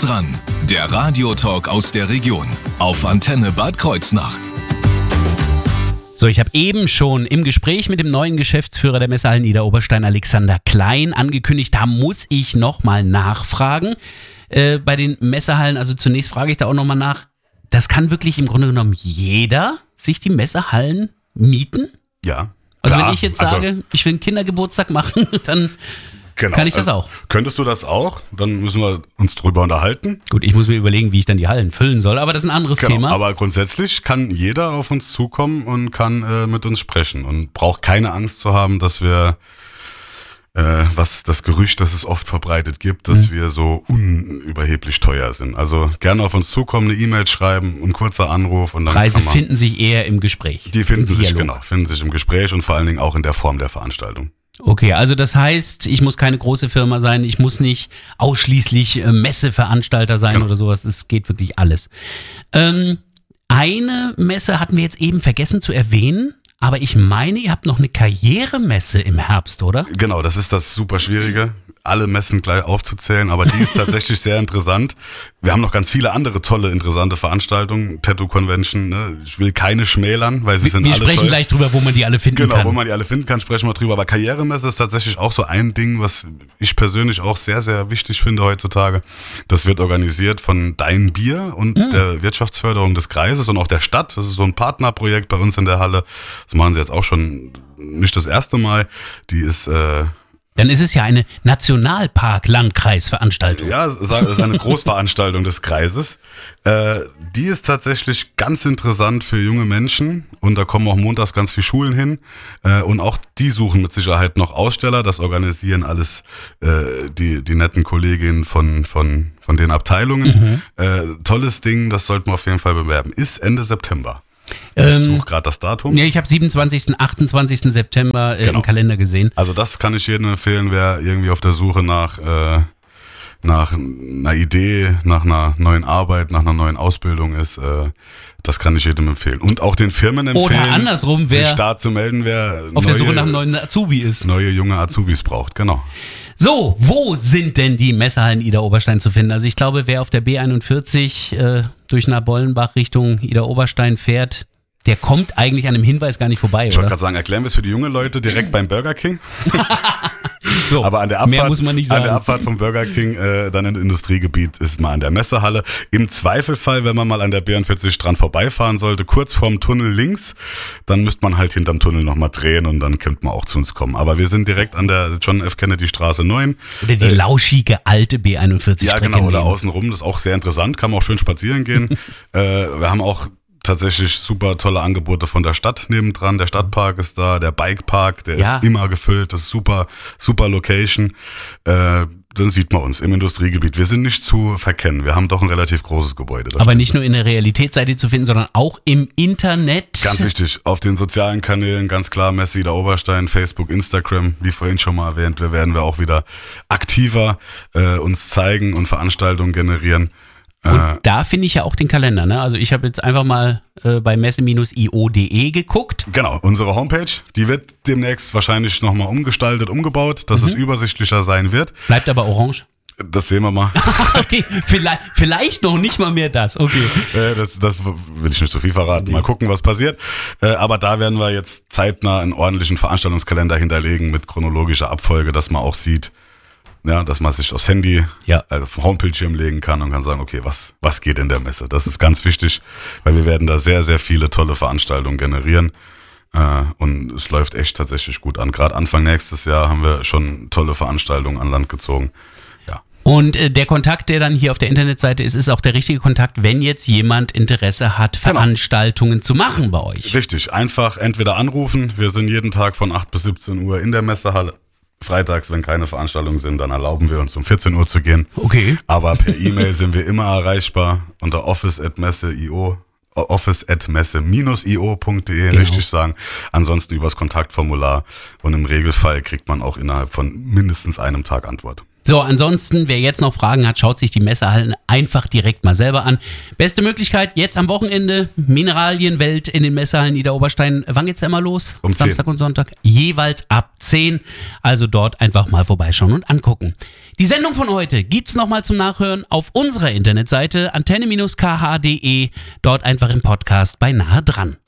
dran, der Radiotalk aus der Region auf Antenne Bad Kreuznach. So, ich habe eben schon im Gespräch mit dem neuen Geschäftsführer der Messehallen Idar-Oberstein, Alexander Klein, angekündigt, da muss ich nochmal nachfragen. Bei den Messehallen, also zunächst frage ich da auch nochmal nach, das kann wirklich im Grunde genommen jeder sich die Messehallen mieten? Ja. Also wenn ich jetzt sage, ich will einen Kindergeburtstag machen, dann kann ich das auch. Könntest du das auch? Dann müssen wir uns drüber unterhalten. Gut, ich muss mir überlegen, wie ich dann die Hallen füllen soll, aber das ist ein anderes Thema. Aber grundsätzlich kann jeder auf uns zukommen und kann mit uns sprechen und braucht keine Angst zu haben, dass wir, was das Gerücht, das es oft verbreitet gibt, dass wir so unüberheblich teuer sind. Also gerne auf uns zukommen, eine E-Mail schreiben, ein kurzer Anruf und dann Preise finden sich eher im Gespräch. Die finden sich im Gespräch und vor allen Dingen auch in der Form der Veranstaltung. Okay, also das heißt, ich muss keine große Firma sein, ich muss nicht ausschließlich Messeveranstalter sein oder sowas, es geht wirklich alles. Eine Messe hatten wir jetzt eben vergessen zu erwähnen, aber ich meine, ihr habt noch eine Karrieremesse im Herbst, oder? Genau, das ist das super Schwierige, alle Messen gleich aufzuzählen, aber die ist tatsächlich sehr interessant. Wir haben noch ganz viele andere tolle, interessante Veranstaltungen, Tattoo-Convention, ne? Ich will keine schmälern, weil sie sind alle toll. Wir sprechen gleich drüber, wo man die alle finden kann. Genau, wo man die alle finden kann, sprechen wir drüber. Aber Karrieremesse ist tatsächlich auch so ein Ding, was ich persönlich auch sehr, sehr wichtig finde heutzutage. Das wird organisiert von Dein Bier und der Wirtschaftsförderung des Kreises und auch der Stadt. Das ist so ein Partnerprojekt bei uns in der Halle. Das machen sie jetzt auch schon nicht das erste Mal. Die ist... Dann ist es ja eine Nationalpark-Landkreis-Veranstaltung. Ja, es ist eine Großveranstaltung des Kreises. Die ist tatsächlich ganz interessant für junge Menschen und da kommen auch montags ganz viele Schulen hin und auch die suchen mit Sicherheit noch Aussteller. Das organisieren alles die netten Kolleginnen von den Abteilungen. Tolles Ding, das sollten wir auf jeden Fall bewerben. Ist Ende September. Ich suche gerade das Datum. Ja, ich habe 27., 28. September im Kalender gesehen. Also das kann ich jedem empfehlen, wer irgendwie auf der Suche nach einer Idee, nach einer neuen Arbeit, nach einer neuen Ausbildung ist. Das kann ich jedem empfehlen. Und auch den Firmen empfehlen, oder andersrum, sich da zu melden, wer auf der Suche nach einem neuen Azubi ist. Neue junge Azubis braucht, genau. So, wo sind denn die Messehallen Idar-Oberstein zu finden? Also ich glaube, wer auf der B41 durch Nabollenbach Richtung Idar-Oberstein fährt, der kommt eigentlich an einem Hinweis gar nicht vorbei, Ich wollte gerade sagen, erklären wir es für die jungen Leute direkt beim Burger King. So, aber an der Abfahrt vom Burger King dann im Industriegebiet ist man an der Messehalle. Im Zweifelfall, wenn man mal an der B41 dran vorbeifahren sollte, kurz vorm Tunnel links, dann müsste man halt hinterm Tunnel nochmal drehen und dann könnte man auch zu uns kommen. Aber wir sind direkt an der John F. Kennedy Straße 9. Oder die lauschige alte B41 Ja, genau, oder außenrum, das ist auch sehr interessant, kann man auch schön spazieren gehen. Wir haben auch tatsächlich super tolle Angebote von der Stadt nebendran. Der Stadtpark ist da, der Bikepark, der ist immer gefüllt, das ist super, super Location. Dann sieht man uns im Industriegebiet. Wir sind nicht zu verkennen. Wir haben doch ein relativ großes Gebäude. Aber nicht nur in der Realität seid ihr zu finden, sondern auch im Internet. Ganz wichtig, auf den sozialen Kanälen, ganz klar, Messe Idar-Oberstein, Facebook, Instagram, wie vorhin schon mal erwähnt, werden wir auch wieder aktiver uns zeigen und Veranstaltungen generieren. Und da finde ich ja auch den Kalender, ne? Also ich habe jetzt einfach mal bei messe-io.de geguckt. Genau, unsere Homepage, die wird demnächst wahrscheinlich nochmal umgebaut, dass es übersichtlicher sein wird. Bleibt aber orange. Das sehen wir mal. Okay, vielleicht noch nicht mal mehr das, okay. Das will ich nicht so viel verraten. Mal gucken, was passiert. Aber da werden wir jetzt zeitnah einen ordentlichen Veranstaltungskalender hinterlegen mit chronologischer Abfolge, dass man auch sieht, ja, dass man sich aufs Handy auf den Homebildschirm legen kann und kann sagen, okay, was geht in der Messe? Das ist ganz wichtig, weil wir werden da sehr, sehr viele tolle Veranstaltungen generieren. Und es läuft echt tatsächlich gut an. Gerade Anfang nächstes Jahr haben wir schon tolle Veranstaltungen an Land gezogen. Ja. Und der Kontakt, der dann hier auf der Internetseite ist auch der richtige Kontakt, wenn jetzt jemand Interesse hat, Veranstaltungen zu machen bei euch. Richtig, einfach entweder anrufen. Wir sind jeden Tag von 8 bis 17 Uhr in der Messehalle. Freitags, wenn keine Veranstaltungen sind, dann erlauben wir uns um 14 Uhr zu gehen. Okay. Aber per E-Mail sind wir immer erreichbar unter office@messe-io.de, richtig sagen. Ansonsten übers Kontaktformular und im Regelfall kriegt man auch innerhalb von mindestens einem Tag Antwort. So, ansonsten, wer jetzt noch Fragen hat, schaut sich die Messehallen einfach direkt mal selber an. Beste Möglichkeit, jetzt am Wochenende, Mineralienwelt in den Messehallen Niederoberstein. Wann geht's da immer los? Um 10. Samstag und Sonntag? Jeweils ab 10. Also dort einfach mal vorbeischauen und angucken. Die Sendung von heute gibt's nochmal zum Nachhören auf unserer Internetseite antenne-kh.de. Dort einfach im Podcast bei Nahe dran.